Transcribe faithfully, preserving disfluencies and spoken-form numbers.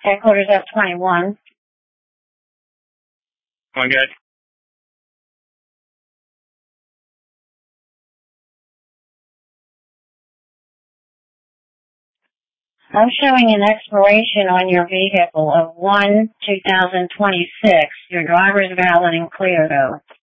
Headquarters F twenty-one. Come on, guys. I'm showing an expiration on your vehicle of one two thousand twenty-six. Your driver is valid and clear, though.